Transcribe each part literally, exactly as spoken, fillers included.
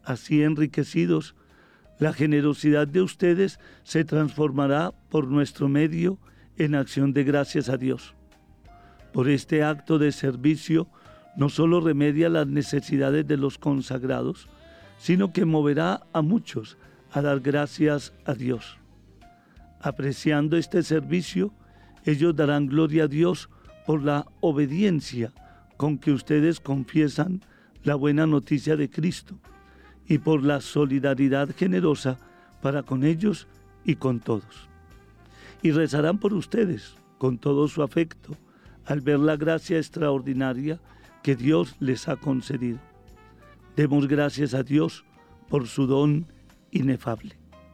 Así enriquecidos, la generosidad de ustedes se transformará por nuestro medio en acción de gracias a Dios. Por este acto de servicio no solo remedia las necesidades de los consagrados, sino que moverá a muchos a dar gracias a Dios. Apreciando este servicio, ellos darán gloria a Dios por la obediencia con que ustedes confiesan la buena noticia de Cristo y por la solidaridad generosa para con ellos y con todos. Y rezarán por ustedes con todo su afecto al ver la gracia extraordinaria que Dios les ha concedido. Demos gracias a Dios por su don inefable.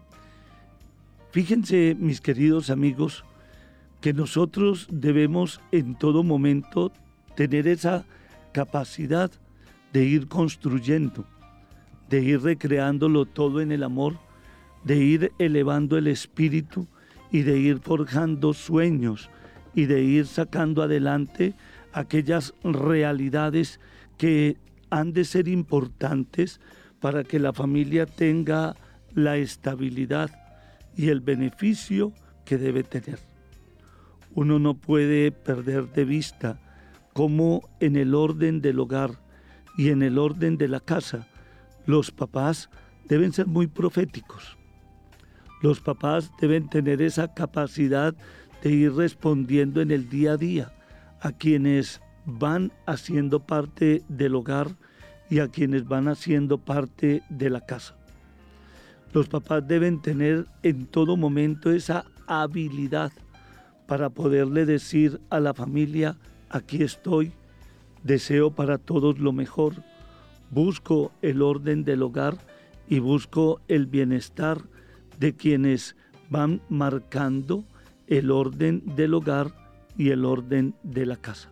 Fíjense, mis queridos amigos, que nosotros debemos en todo momento tener esa capacidad de ir construyendo, de ir recreándolo todo en el amor, de ir elevando el espíritu y de ir forjando sueños y de ir sacando adelante aquellas realidades que han de ser importantes para que la familia tenga la estabilidad y el beneficio que debe tener. Uno no puede perder de vista cómo en el orden del hogar y en el orden de la casa, los papás deben ser muy proféticos. Los papás deben tener esa capacidad de ir respondiendo en el día a día a quienes van haciendo parte del hogar y a quienes van haciendo parte de la casa. Los papás deben tener en todo momento esa habilidad para poderle decir a la familia: aquí estoy, deseo para todos lo mejor, busco el orden del hogar y busco el bienestar de quienes van marcando el orden del hogar y el orden de la casa.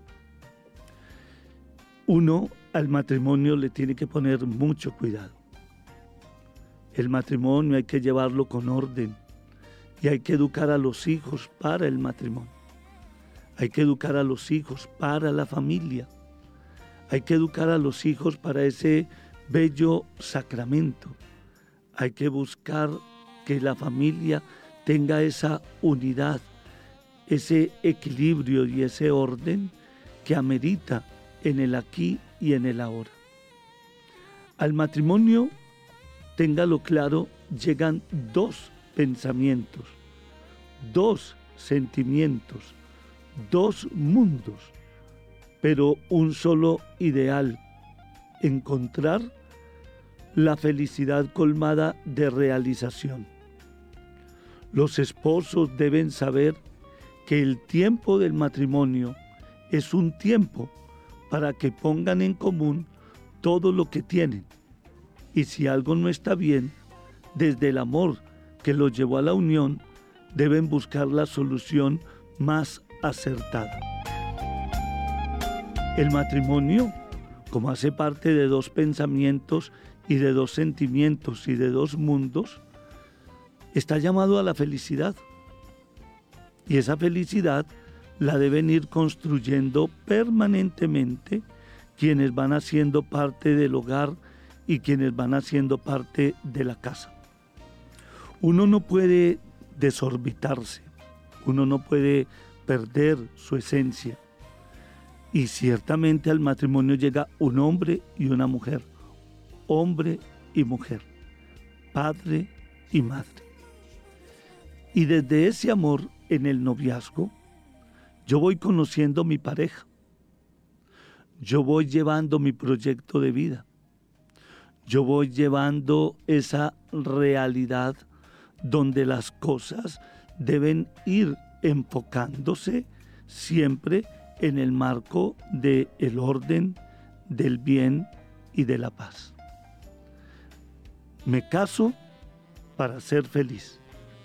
Uno al matrimonio le tiene que poner mucho cuidado. El matrimonio hay que llevarlo con orden y hay que educar a los hijos para el matrimonio. Hay que educar a los hijos para la familia. Hay que educar a los hijos para ese bello sacramento. Hay que buscar que la familia tenga esa unidad, ese equilibrio y ese orden que amerita en el aquí y en el ahora. Al matrimonio, téngalo claro, llegan dos pensamientos, dos sentimientos, dos mundos, pero un solo ideal: encontrar la felicidad colmada de realización. Los esposos deben saber que el tiempo del matrimonio es un tiempo para que pongan en común todo lo que tienen. Y si algo no está bien, desde el amor que los llevó a la unión, deben buscar la solución más acertada. El matrimonio, como hace parte de dos pensamientos y de dos sentimientos y de dos mundos, está llamado a la felicidad. Y esa felicidad la deben ir construyendo permanentemente quienes van haciendo parte del hogar y quienes van haciendo parte de la casa. Uno no puede desorbitarse, uno no puede perder su esencia. Y ciertamente al matrimonio llega un hombre y una mujer, hombre y mujer, padre y madre. Y desde ese amor en el noviazgo, yo voy conociendo mi pareja, yo voy llevando mi proyecto de vida, yo voy llevando esa realidad donde las cosas deben ir enfocándose siempre en el marco del orden, del bien y de la paz. Me caso para ser feliz.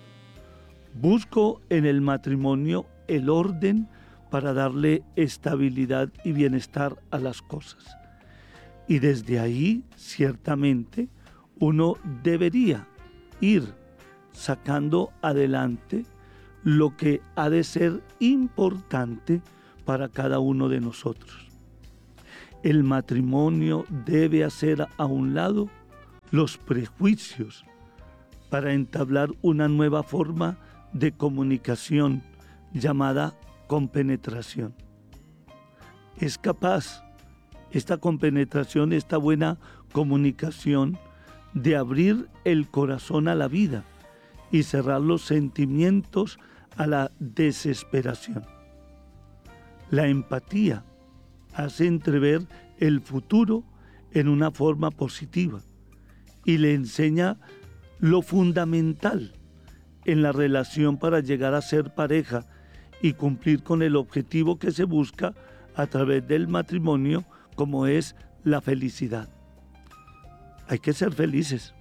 Busco en el matrimonio el orden para darle estabilidad y bienestar a las cosas. Y desde ahí, ciertamente, uno debería ir sacando adelante lo que ha de ser importante para cada uno de nosotros. El matrimonio debe hacer a un lado los prejuicios para entablar una nueva forma de comunicación llamada compenetración. Es capaz esta compenetración, esta buena comunicación, de abrir el corazón a la vida y cerrar los sentimientos a la desesperación. La empatía hace entrever el futuro en una forma positiva y le enseña lo fundamental en la relación para llegar a ser pareja y cumplir con el objetivo que se busca a través del matrimonio, como es la felicidad. Hay que ser felices,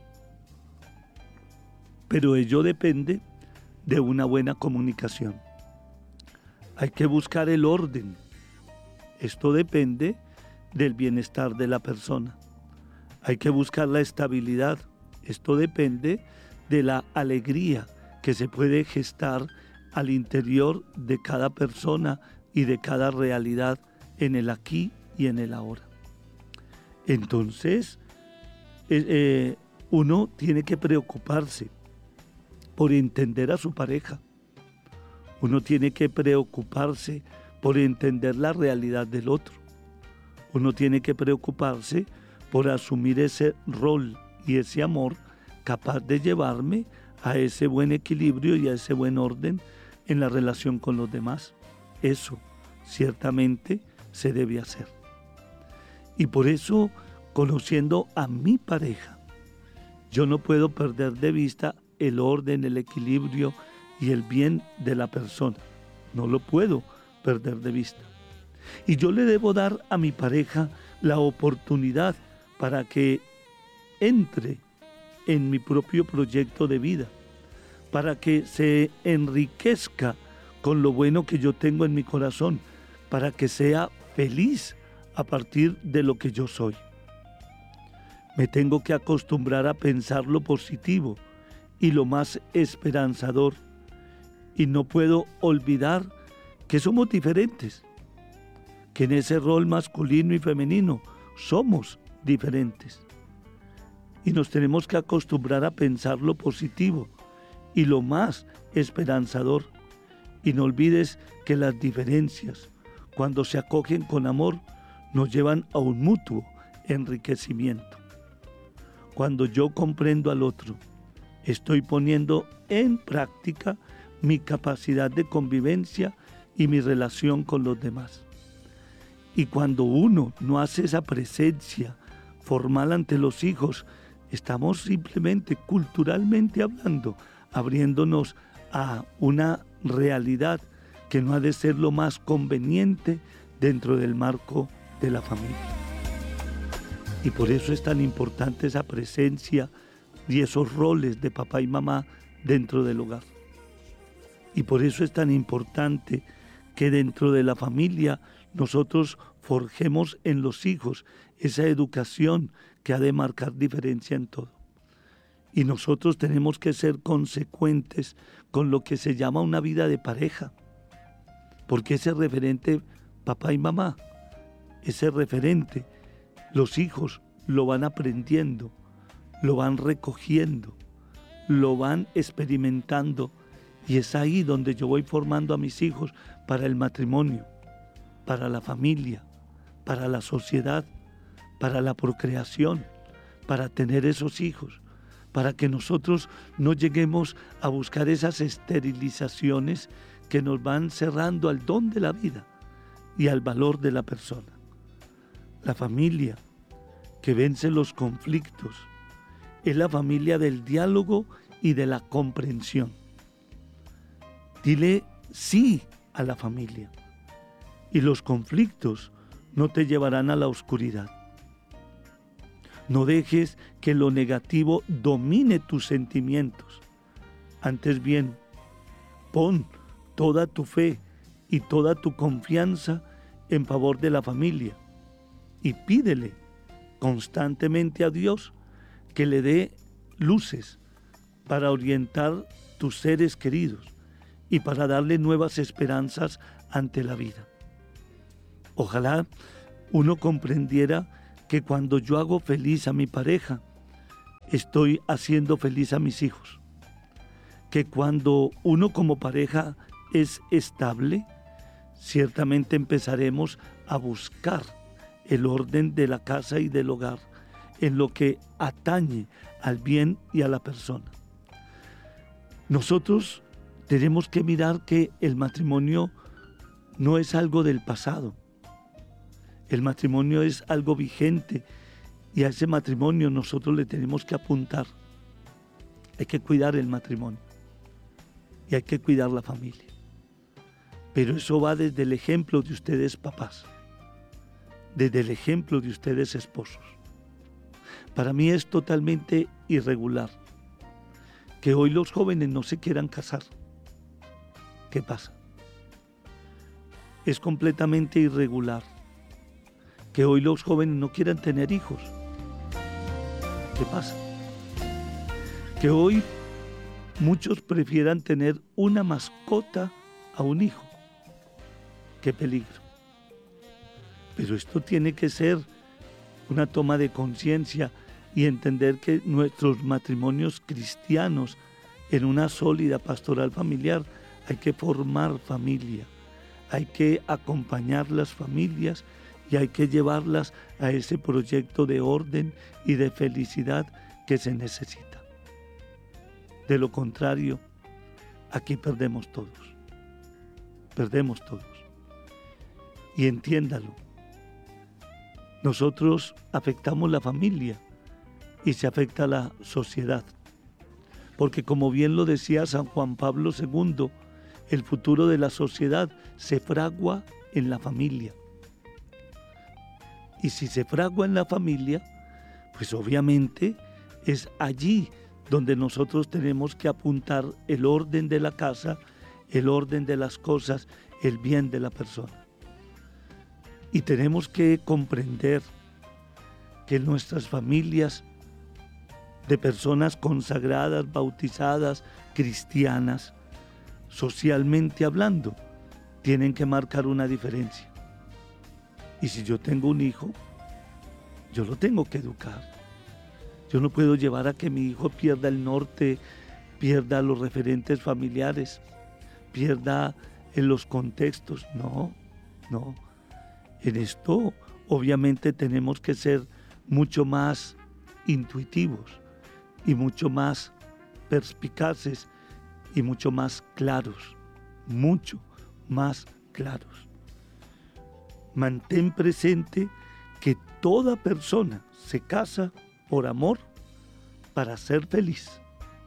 pero ello depende de una buena comunicación. Hay que buscar el orden. Esto depende del bienestar de la persona. Hay que buscar la estabilidad. Esto depende de la alegría que se puede gestar al interior de cada persona y de cada realidad en el aquí y en el ahora. Entonces, eh, eh, uno tiene que preocuparse por entender a su pareja. Uno tiene que preocuparse por entender la realidad del otro. Uno tiene que preocuparse por asumir ese rol y ese amor capaz de llevarme a ese buen equilibrio y a ese buen orden en la relación con los demás. Eso ciertamente se debe hacer. Y por eso, conociendo a mi pareja, yo no puedo perder de vista el orden, el equilibrio y el bien de la persona. No lo puedo perder de vista. Y yo le debo dar a mi pareja la oportunidad para que entre en mi propio proyecto de vida, para que se enriquezca con lo bueno que yo tengo en mi corazón, para que sea feliz a partir de lo que yo soy. Me tengo que acostumbrar a pensar lo positivo y lo más esperanzador, y no puedo olvidar que somos diferentes, que en ese rol masculino y femenino somos diferentes. Y nos tenemos que acostumbrar a pensar lo positivo y lo más esperanzador. Y no olvides que las diferencias, cuando se acogen con amor, nos llevan a un mutuo enriquecimiento. Cuando yo comprendo al otro, estoy poniendo en práctica mi capacidad de convivencia y mi relación con los demás. Y cuando uno no hace esa presencia formal ante los hijos, estamos simplemente, culturalmente hablando, abriéndonos a una realidad que no ha de ser lo más conveniente dentro del marco de la familia. Y por eso es tan importante esa presencia y esos roles de papá y mamá dentro del hogar. Y por eso es tan importante que dentro de la familia nosotros forjemos en los hijos esa educación que ha de marcar diferencia en todo. Y nosotros tenemos que ser consecuentes con lo que se llama una vida de pareja, porque ese referente papá y mamá, ese referente, los hijos lo van aprendiendo, lo van recogiendo, lo van experimentando, y es ahí donde yo voy formando a mis hijos para el matrimonio, para la familia, para la sociedad, para la procreación, para tener esos hijos, para que nosotros no lleguemos a buscar esas esterilizaciones que nos van cerrando al don de la vida y al valor de la persona. La familia que vence los conflictos es la familia del diálogo y de la comprensión. Dile sí a la familia y los conflictos no te llevarán a la oscuridad. No dejes que lo negativo domine tus sentimientos. Antes bien, pon toda tu fe y toda tu confianza en favor de la familia y pídele constantemente a Dios que le dé luces para orientar tus seres queridos y para darle nuevas esperanzas ante la vida. Ojalá uno comprendiera que cuando yo hago feliz a mi pareja, estoy haciendo feliz a mis hijos. Que cuando uno como pareja es estable, ciertamente empezaremos a buscar el orden de la casa y del hogar en lo que atañe al bien y a la persona. Nosotros tenemos que mirar que el matrimonio no es algo del pasado. El matrimonio es algo vigente y a ese matrimonio nosotros le tenemos que apuntar. Hay que cuidar el matrimonio y hay que cuidar la familia. Pero eso va desde el ejemplo de ustedes papás, desde el ejemplo de ustedes esposos. Para mí es totalmente irregular que hoy los jóvenes no se quieran casar. ¿Qué pasa? Es completamente irregular que hoy los jóvenes no quieran tener hijos. ¿Qué pasa? Que hoy muchos prefieran tener una mascota a un hijo. ¡Qué peligro! Pero esto tiene que ser una toma de conciencia y entender que nuestros matrimonios cristianos en una sólida pastoral familiar hay que formar familia, hay que acompañar las familias y hay que llevarlas a ese proyecto de orden y de felicidad que se necesita. De lo contrario, aquí perdemos todos, perdemos todos. Y entiéndalo, nosotros afectamos la familia y se afecta la sociedad. Porque como bien lo decía San Juan Pablo segundo, el futuro de la sociedad se fragua en la familia. Y si se fragua en la familia, pues obviamente es allí donde nosotros tenemos que apuntar el orden de la casa, el orden de las cosas, el bien de la persona. Y tenemos que comprender que nuestras familias de personas consagradas, bautizadas, cristianas, socialmente hablando, tienen que marcar una diferencia. Y si yo tengo un hijo, yo lo tengo que educar. Yo no puedo llevar a que mi hijo pierda el norte, pierda los referentes familiares, pierda en los contextos. No, no. En esto, obviamente, tenemos que ser mucho más intuitivos y mucho más perspicaces y mucho más claros, mucho más claros. Mantén presente que toda persona se casa por amor para ser feliz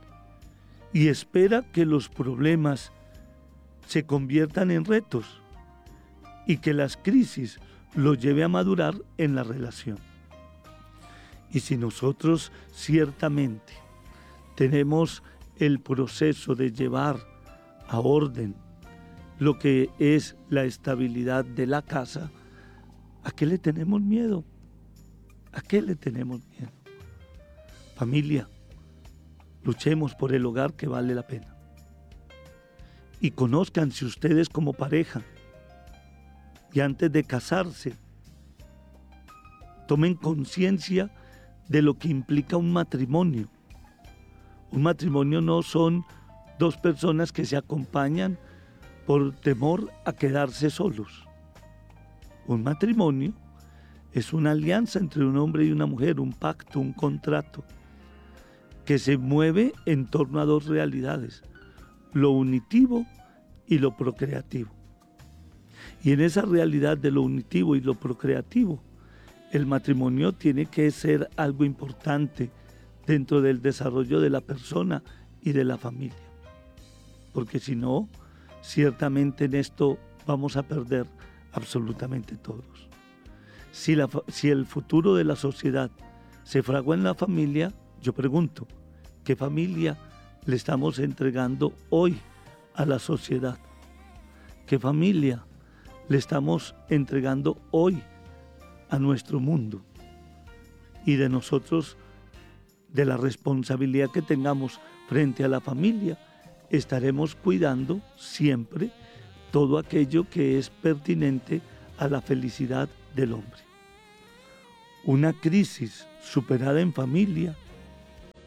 y espera que los problemas se conviertan en retos y que las crisis lo lleve a madurar en la relación. Y si nosotros ciertamente tenemos el proceso de llevar a orden lo que es la estabilidad de la casa, ¿a qué le tenemos miedo? ¿A qué le tenemos miedo? Familia, luchemos por el hogar que vale la pena. Y conózcanse ustedes como pareja. Y antes de casarse, tomen conciencia de lo que implica un matrimonio. Un matrimonio no son dos personas que se acompañan por temor a quedarse solos. Un matrimonio es una alianza entre un hombre y una mujer, un pacto, un contrato, que se mueve en torno a dos realidades, lo unitivo y lo procreativo. Y en esa realidad de lo unitivo y lo procreativo, el matrimonio tiene que ser algo importante dentro del desarrollo de la persona y de la familia. Porque si no, ciertamente en esto vamos a perder absolutamente todos. Si, la, si el futuro de la sociedad se fragua en la familia, yo pregunto, ¿qué familia le estamos entregando hoy a la sociedad? ¿Qué familia le estamos entregando hoy a nuestro mundo? Y de nosotros, de la responsabilidad que tengamos frente a la familia, estaremos cuidando siempre todo aquello que es pertinente a la felicidad del hombre. Una crisis superada en familia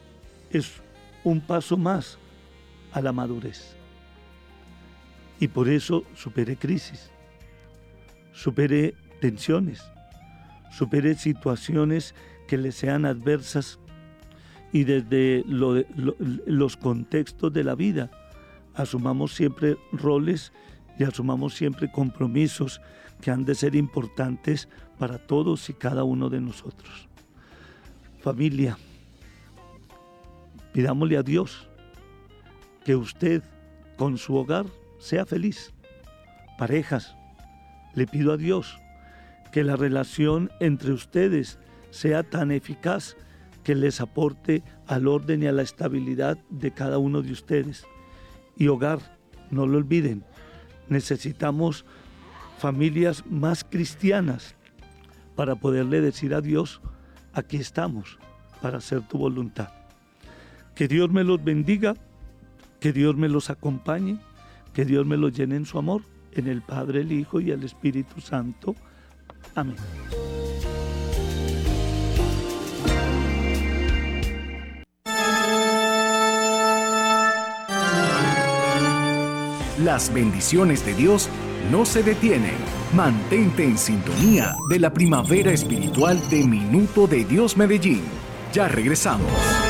es un paso más a la madurez. Y por eso supere crisis, supere tensiones, supere situaciones que le sean adversas y desde lo de, lo, los contextos de la vida asumamos siempre roles y asumamos siempre compromisos que han de ser importantes para todos y cada uno de nosotros. Familia, pidámosle a Dios que usted con su hogar sea feliz. Parejas, le pido a Dios que la relación entre ustedes sea tan eficaz que les aporte al orden y a la estabilidad de cada uno de ustedes. Y hogar, no lo olviden, necesitamos familias más cristianas para poderle decir a Dios, aquí estamos para hacer tu voluntad. Que Dios me los bendiga, que Dios me los acompañe, que Dios me los llene en su amor, en el Padre, el Hijo y el Espíritu Santo. Amén. Las bendiciones de Dios no se detienen. Mantente en sintonía de la primavera espiritual de Minuto de Dios Medellín. Ya regresamos.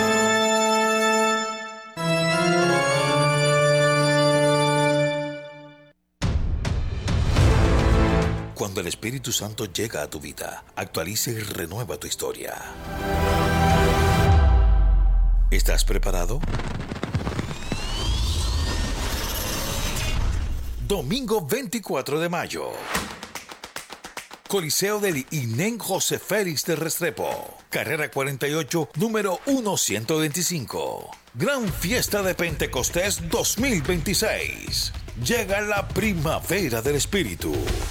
Cuando el Espíritu Santo llega a tu vida, actualiza y renueva tu historia. ¿Estás preparado? Domingo veinticuatro de mayo. Coliseo del Inén José Félix de Restrepo. Carrera cuarenta y ocho, número ciento veinticinco. Gran Fiesta de Pentecostés dos mil veintiséis. Llega la primavera del Espíritu.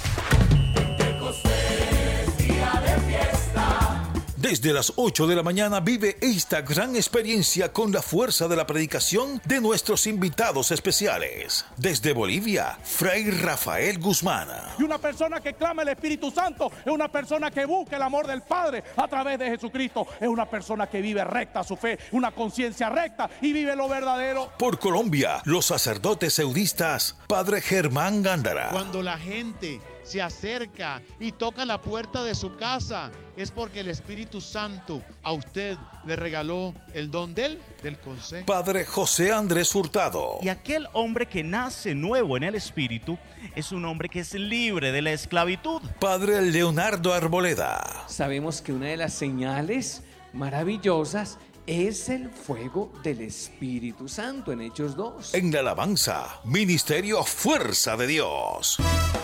Desde las ocho de la mañana vive esta gran experiencia con la fuerza de la predicación de nuestros invitados especiales. Desde Bolivia, Fray Rafael Guzmán. Y una persona que clama el Espíritu Santo es una persona que busca el amor del Padre a través de Jesucristo. Es una persona que vive recta su fe, una conciencia recta y vive lo verdadero. Por Colombia, los sacerdotes eudistas, Padre Germán Gándara. Cuando la gente se acerca y toca la puerta de su casa, es porque el Espíritu Santo a usted le regaló el don del, del consejo. Padre José Andrés Hurtado. Y aquel hombre que nace nuevo en el Espíritu es un hombre que es libre de la esclavitud. Padre Leonardo Arboleda. Sabemos que una de las señales maravillosas es el fuego del Espíritu Santo en Hechos dos. En la alabanza, Ministerio Fuerza de Dios.